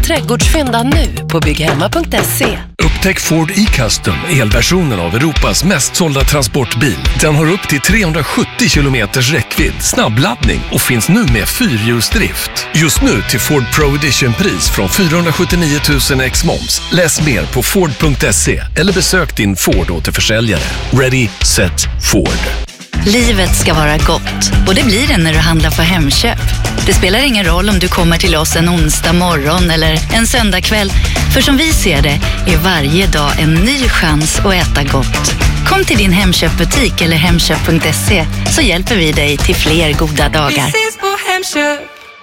trädgårdsfynda nu på bygghemma.se. Upptäck Ford e-Custom, elversionen av Europas mest sålda transportbil. Den har upp till 370 kilometers räckvidd, snabbladdning och finns nu med 4-hjulsdrift. Just nu till Ford Pro Edition-pris från 479 000 ex-moms. Läs mer på Ford.se eller besök din Ford-återförsäljare. Ready, set, Ford. Livet ska vara gott, och det blir det när du handlar på Hemköp. Det spelar ingen roll om du kommer till oss en onsdag morgon eller en söndag kväll. För som vi ser det är varje dag en ny chans att äta gott. Kom till din Hemköpbutik eller hemköp.se så hjälper vi dig till fler goda dagar. Vi ses på Hemköp.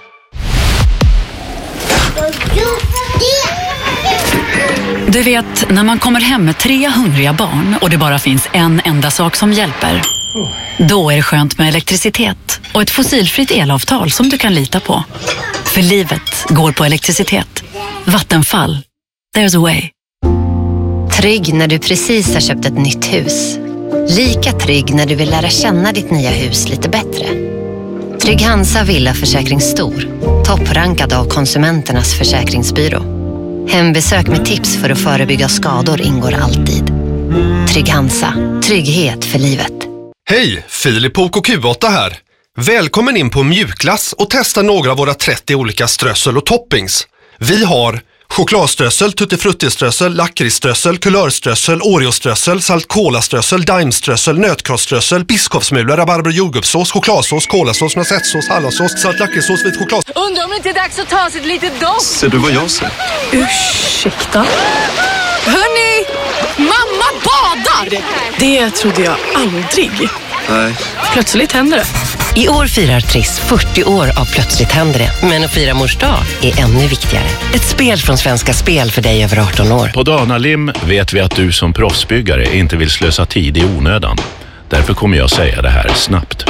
Du vet, när man kommer hem med 3 hungriga barn och det bara finns en enda sak som hjälper. Då är det skönt med elektricitet och ett fossilfritt elavtal som du kan lita på. För livet går på elektricitet. Vattenfall. There's a way. Trygg när du precis har köpt ett nytt hus. Lika trygg när du vill lära känna ditt nya hus lite bättre. Trygg Hansa Villaförsäkring Stor. Topprankad av Konsumenternas försäkringsbyrå. Hembesök med tips för att förebygga skador ingår alltid. Trygg Hansa. Trygghet för livet. Hej, Filip på OKQ8 här. Välkommen in på mjukglass och testa några av våra 30 olika strössel och toppings. Vi har chokladströssel, tuttifruttiströssel, lakritsströssel, kulörströssel, oreoströssel, saltkolaströssel, daimströssel, nötkrossströssel, biskopsmula, rabarber, jordgubbssås, chokladsås, kolasås, noisette-sås, hallonsås, salt lakritssås, vit choklad. Undrar om det inte är dags att ta sig ett litet dopp. Ser du vad jag ser? Ursäkta? Hörni, mamma badar! Det trodde jag aldrig. Nej. Plötsligt händer det. I år firar Triss 40 år av Plötsligt händer det. Men att fira mors dag är ännu viktigare. Ett spel från Svenska Spel för dig över 18 år. På Dana-Lim vet vi att du som proffsbyggare inte vill slösa tid i onödan. Därför kommer jag säga det här snabbt.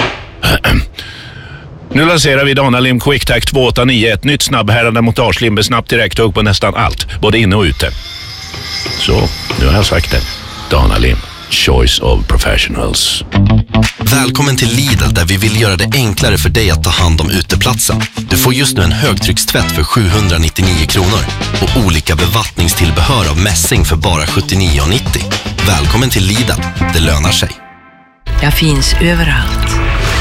Nu lanserar vi Dana-Lim QuickTac 289, ett nytt snabbhärande montagelim med snabbt direkt hugg på nästan allt, både inne och ute. Så, nu har jag sagt det. Dana-Lim, choice of professionals. Välkommen till Lidl, där vi vill göra det enklare för dig att ta hand om uteplatsen. Du får just nu en högtryckstvätt för 799 kronor och olika bevattningstillbehör av mässing för bara 79,90. Välkommen till Lidl, det lönar sig. Jag finns överallt.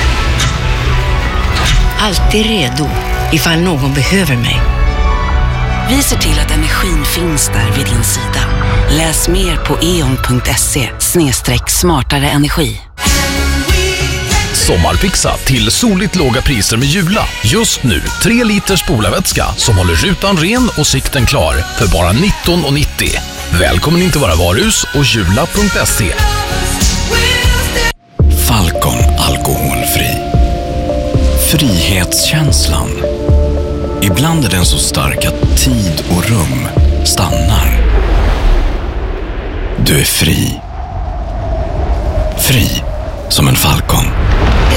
Alltid redo ifall någon behöver mig. Vi ser till att energin finns där vid din sida. Läs mer på eon.se/smartare energi. Sommarpizza till soligt låga priser med Jula. Just nu 3 liter spolarvätska som håller rutan ren och sikten klar för bara 19,90. Välkommen in till våra varuhus och jula.se. Falcon alkoholfri. Frihetskänslan. Ibland är den så stark att tid och rum stannar. Du är fri. Fri som en falcon.